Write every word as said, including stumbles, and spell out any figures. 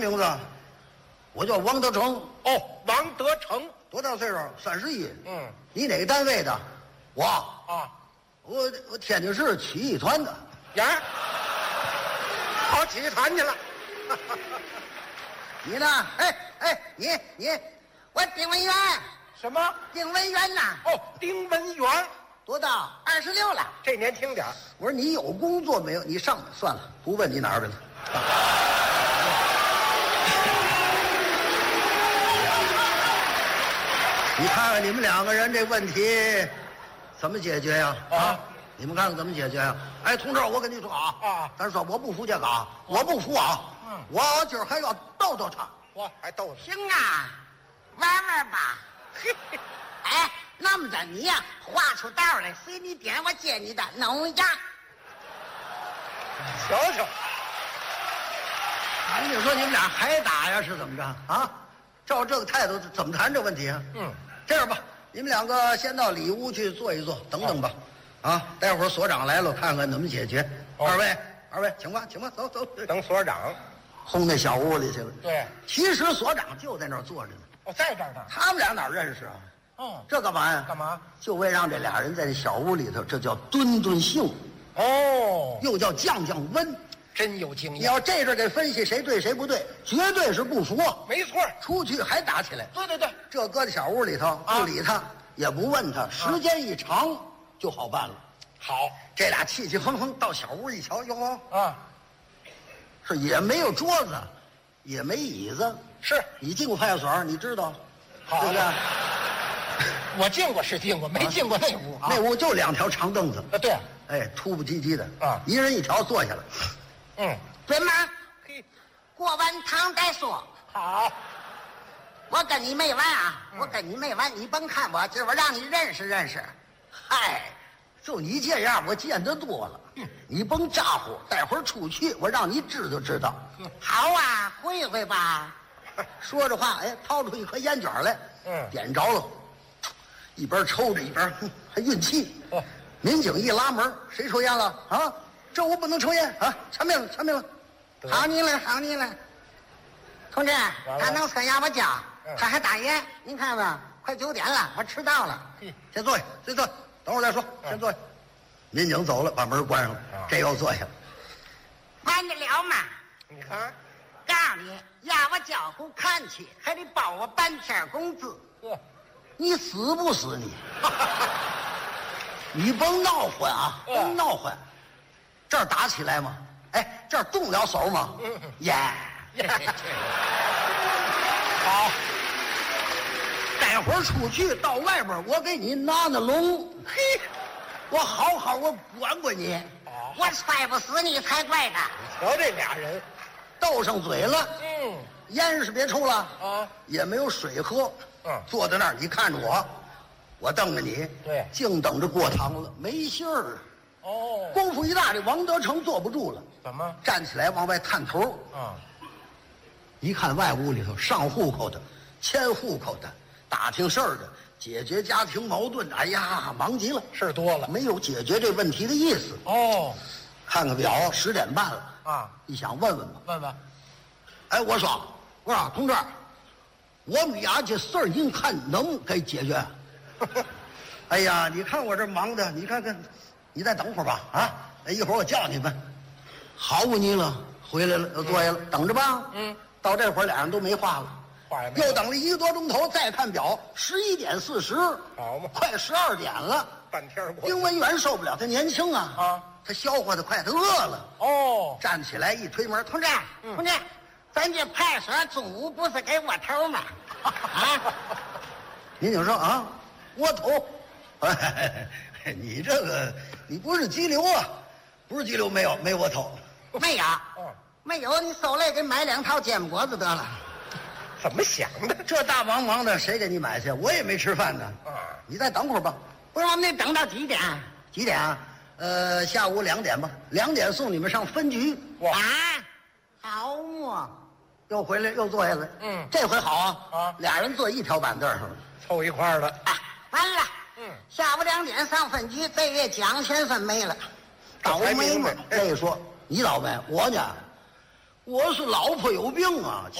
名字？我叫王德成。 哦，王德成， 多大岁数？三十一。 嗯， 你哪个单位的？我啊， 我我天津市曲艺团的。 呀，跑曲艺团去了。 你呢？哎哎，你你， 我丁文元， 什么？ 丁文元呐。 哦，丁文元， 多大？ 二十六了。 这年轻点儿。 我说你有工作没有？你上算了，不问你哪儿去了。你看看你们两个人这问题怎么解决呀？啊， 啊你们看看怎么解决呀？哎，同志，我跟你说啊， 啊咱说我不服这个啊，我不服啊， 嗯我今儿还要逗逗他。 哇，还逗他。 行啊，玩玩吧。哎，那么着你呀、画出道来，随你点，我接你的，弄呀。 瞧瞧， 你就说你们俩还打呀，是怎么着啊？照这个态度怎么谈这问题啊？ 嗯， 这样吧，你们两个先到里屋去坐一坐，等等吧。啊，待会儿所长来了，看看怎么解决。 哦二位，二位，请吧，请吧，走走。 等所长。 轰那小屋里去了。 对， 其实所长就在那儿坐着呢， 哦，在这儿呢。 他们俩哪儿认识啊？ 哦， 这干嘛呀？ 干嘛？ 就为让这俩人在这小屋里头，这叫敦敦性， 哦， 又叫降降温。 真有经你验。 要这阵给分析谁对谁不对，绝对是不服。 没错。 出去还打起来。 对对对。 这搁在小屋里头， 啊不理他，也不问他，时间一长就好办了。 好这俩气气哼哼到小屋一瞧，哟， 啊， 是也没有桌子，也没椅子。 是你进过派出所，你知道， 好对不对？ 我进过是进过，没进过那屋啊。 那屋就两条长凳子， 啊，对， 哎，突不唧唧的啊一人一条，坐下了。 嗯， 准吗？ 嘿， 过完堂再说。 好， 我跟你没完啊！ 嗯我跟你没完，你甭看我，今儿我让你认识认识。 嗨，就你这样，我见得多了。你甭咋呼，待会儿出去，我让你知道知道。 好啊，会会吧。 说着话，哎，掏出一颗烟卷来， 嗯点着了，一边抽着一边哼还运气。 哦民警一拉门，谁抽烟了啊？这屋不能抽烟啊！查命了，查命了。 得好你了，好你了。同志， 了他能参加我家， 嗯他还打烟，您看吧，快九点了，我迟到了。 先坐下，先坐下，等会儿再说，先坐下。民警走了，把门关上了， 啊这又坐下了。 完得了吗？ 你看， 告诉你，压我脚户看去，还得包我半天工资。 呵， 你死不死你？你甭闹混啊， 嗯甭闹混。这儿打起来吗？哎，这儿动了手吗？ 嗯耶！ 好， 待会儿出去到外边，我给你拿拿龙，嘿，我好好我管管你。 好， 我踹不死你才怪呢。 瞧这俩人， 斗上嘴了， 嗯， 烟是别抽了啊， 也没有水喝。 嗯坐在那儿，你看着我，我瞪着你， 对净等着过堂了，没信儿。 哦， 功夫一大，这王德成坐不住了， 怎么？ 站起来往外探头。 啊， 一看外屋里头上户口的、迁户口的、打听事儿的、解决家庭矛盾的，哎呀，忙极了， 事儿多了。 没有解决这问题的意思。 哦， 看看表，十点半了啊， 一想问问吧。 问问， 哎，我说，我说同志，我们俩这事儿您看能给解决？哎呀，你看我这忙的，你看看，你再等会儿吧啊！哎，一会儿我叫你们。好不你了，回来了，又坐下了，等着吧。 嗯， 到这会儿俩人都没话了， 话也没有又等了一个多钟头，再看表，十一点四十， 好嘛， 快十二点了。 半天过去。 丁文元受不了，他年轻啊， 啊， 他消化的快，他饿了， 哦， 站起来一推门，同志， 同志，咱这派出所中午不是给窝头吗？啊， 民警说啊，窝头，哎，你这个你不是激流啊，不是激流，没有没窝头。 没有， 嗯， 没有，你搜来给买两套煎饼果子得了。 怎么想的？ 这大忙忙的，谁给你买去？我也没吃饭呢。 啊， 你再等会儿吧。 不是，我们得等到几点？ 几点啊？呃，下午两点吧。两点送你们上分局。 哇， 啊，好嘛， 又回来又坐下来。 嗯这回好啊。 啊俩人坐一条板凳上了。 凑一块儿了。 啊，完了， 嗯， 下午两点上分局，这月奖钱算没了。 倒霉嘛这才明白。 这一说你倒霉，我呢，我是老婆有病啊。